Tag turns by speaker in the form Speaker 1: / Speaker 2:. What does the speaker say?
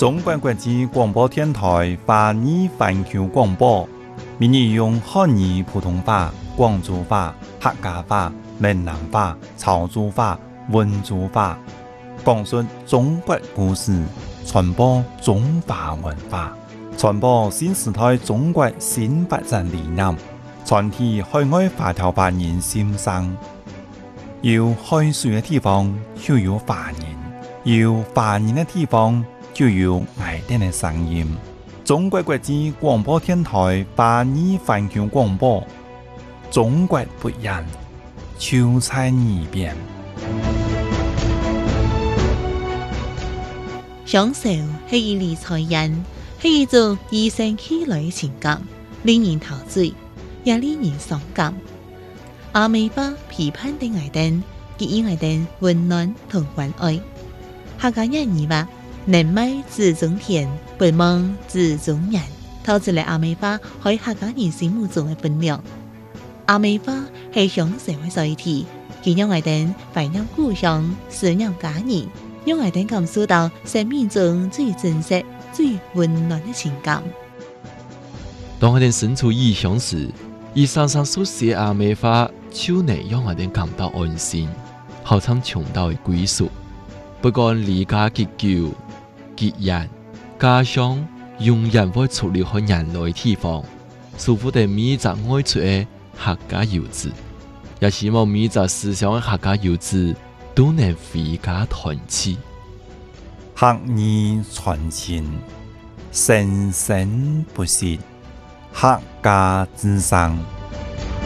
Speaker 1: 中国国际广播电台华语环球广播，每日用汉语普通话、广州话、客家话、闽南话、潮州话、温州话，讲述中国故事，传播中华文化，传播新时代中国新发展理念，传递海外华侨华人心声。有海水的地方就有华人，有华人的地方就有爱丁的声音。中国国际广播电台华语环球广播，中国不一样，就在耳边。
Speaker 2: 享受是一理财人，是一种与生俱來的情感，令人陶醉，也令人傷感。阿美巴批判的愛丁，給予愛丁溫暖同關愛。客家人語話：人美自中田，不忙自中人。透出嚟阿美巴喺客家人心目中嘅分量。阿美巴係享受嘅載體，佢讓愛丁懷念故鄉，思念家人，讓愛丁感受到生命中最真實、最溫暖嘅情感。
Speaker 3: 當我哋身處異鄉時，以常常所寫阿美話，就能讓我哋感到安心，好像重到嘅歸屬。不管離家結久、結人，家鄉永遠會出了去人來的地方。祝福哋每一個愛出嘅客家遊子，也希望每一個思鄉嘅客家遊子都能回家團聚。
Speaker 1: 客語傳情，生生不息，客家之聲。